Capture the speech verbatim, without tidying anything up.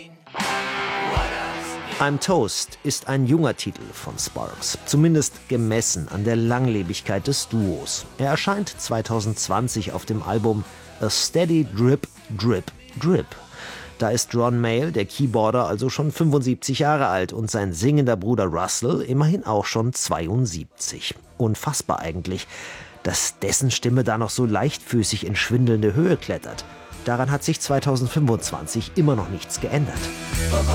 I'm Toast ist ein junger Titel von Sparks, zumindest gemessen an der Langlebigkeit des Duos. Er erscheint zwanzig zwanzig auf dem Album A Steady Drip, Drip, Drip. Da ist Ron Mael, der Keyboarder, also schon fünfundsiebzig Jahre alt und sein singender Bruder Russell immerhin auch schon zweiundsiebzig. Unfassbar eigentlich, dass dessen Stimme da noch so leichtfüßig in schwindelnde Höhe klettert. Daran hat sich zwanzig fünfundzwanzig immer noch nichts geändert.